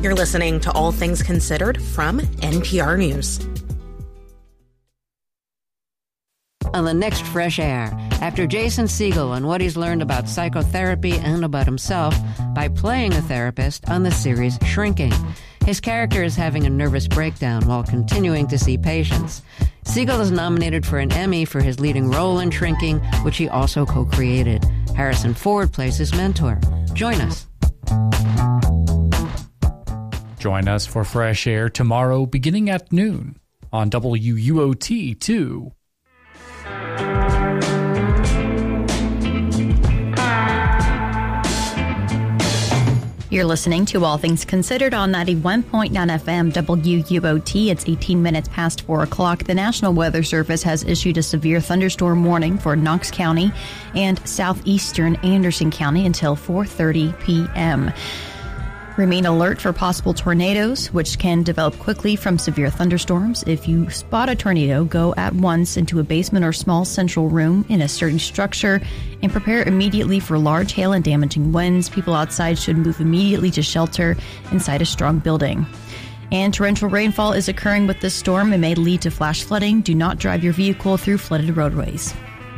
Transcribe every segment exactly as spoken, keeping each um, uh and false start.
You're listening to All Things Considered from N P R News. On the next Fresh Air, after Jason Segel and what he's learned about psychotherapy and about himself by playing a therapist on the series Shrinking. His character is having a nervous breakdown while continuing to see patients. Segel is nominated for an Emmy for his leading role in Shrinking, which he also co-created. Harrison Ford plays his mentor. Join us. Join us for Fresh Air tomorrow beginning at noon on W U O T two. You're listening to All Things Considered on ninety-one point nine F M W U O T. It's eighteen minutes past four o'clock. The National Weather Service has issued a severe thunderstorm warning for Knox County and southeastern Anderson County until four thirty p.m. Remain alert for possible tornadoes, which can develop quickly from severe thunderstorms. If you spot a tornado, go at once into a basement or small central room in a certain structure and prepare immediately for large hail and damaging winds. People outside should move immediately to shelter inside a strong building. And torrential rainfall is occurring with this storm. It may lead to flash flooding. Do not drive your vehicle through flooded roadways.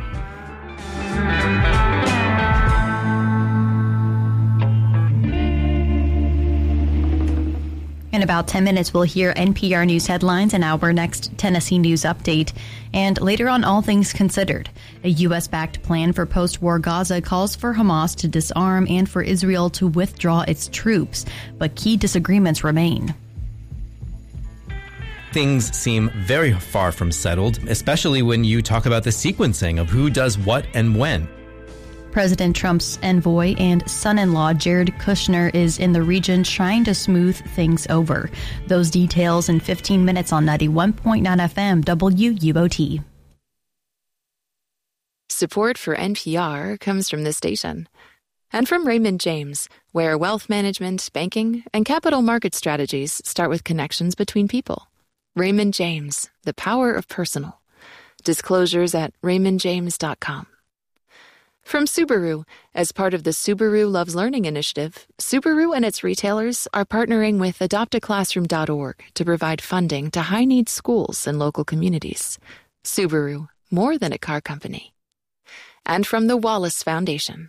In about ten minutes, we'll hear N P R News headlines and our next Tennessee News update. And later on, All Things Considered, a U S-backed plan for post-war Gaza calls for Hamas to disarm and for Israel to withdraw its troops, but key disagreements remain. Things seem very far from settled, especially when you talk about the sequencing of who does what and when. President Trump's envoy and son-in-law Jared Kushner is in the region trying to smooth things over. Those details in fifteen minutes on ninety-one point nine F M W U O T. Support for N P R comes from this station and from Raymond James, where wealth management, banking, and capital market strategies start with connections between people. Raymond James, the power of personal. Disclosures at raymond james dot com. From Subaru, as part of the Subaru Loves Learning initiative, Subaru and its retailers are partnering with adopt a classroom dot org to provide funding to high-need schools and local communities. Subaru, more than a car company. And from the Wallace Foundation.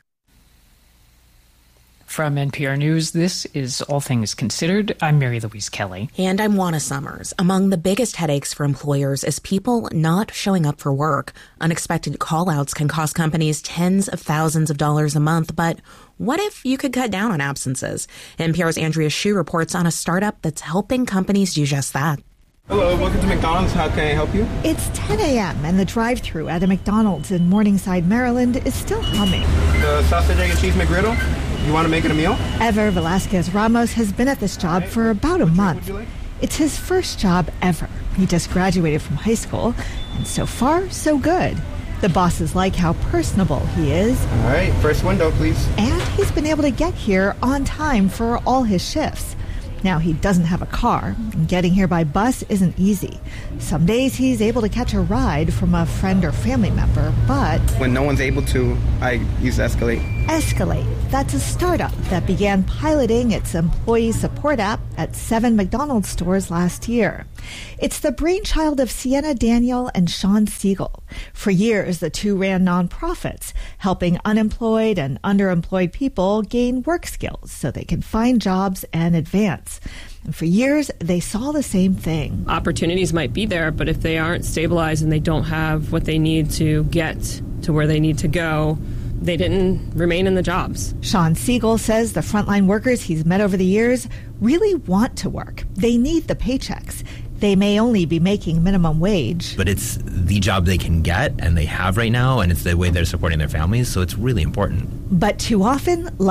From N P R News, this is All Things Considered. I'm Mary Louise Kelly. And I'm Juana Summers. Among the biggest headaches for employers is people not showing up for work. Unexpected call-outs can cost companies tens of thousands of dollars a month, but what if you could cut down on absences? N P R's Andrea Hsu reports on a startup that's helping companies do just that. Hello, welcome to McDonald's. How can I help you? It's ten a.m. and the drive-thru at a McDonald's in Morningside, Maryland is still humming. The sausage, egg, and cheese McGriddle? You want to make it a meal? Ever Velasquez Ramos has been at this job for about a month. It's his first job ever. He just graduated from high school, and so far, so good. The bosses like how personable he is. All right, first window, please. And he's been able to get here on time for all his shifts. Now, he doesn't have a car, and getting here by bus isn't easy. Some days he's able to catch a ride from a friend or family member, but... when no one's able to, I use Escalate. Escalate. That's a startup that began piloting its employee support app at seven McDonald's stores last year. It's the brainchild of Sienna Daniel and Sean Segel. For years, the two ran nonprofits, helping unemployed and underemployed people gain work skills so they can find jobs and advance. And for years, they saw the same thing. Opportunities might be there, but if they aren't stabilized and they don't have what they need to get to where they need to go, they didn't remain in the jobs. Sean Segel says the frontline workers he's met over the years really want to work. They need the paychecks. They may only be making minimum wage. But it's the job they can get and they have right now, and it's the way they're supporting their families, so it's really important. But too often,